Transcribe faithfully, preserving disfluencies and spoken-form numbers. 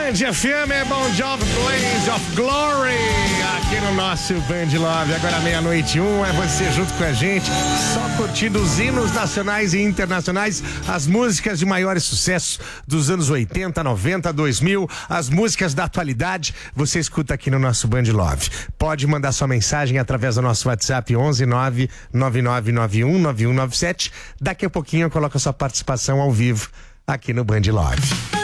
Band F M é Bon Jovi, Blaze of Glory, aqui no nosso Band Love. Agora meia-noite e um, é você junto com a gente, só curtindo os hinos nacionais e internacionais, as músicas de maiores sucessos dos anos oitenta, noventa, dois mil, as músicas da atualidade, você escuta aqui no nosso Band Love. Pode mandar sua mensagem através do nosso WhatsApp onze nove nove nove nove um nove um nove sete. Daqui a pouquinho eu coloco a sua participação ao vivo aqui no Band Love.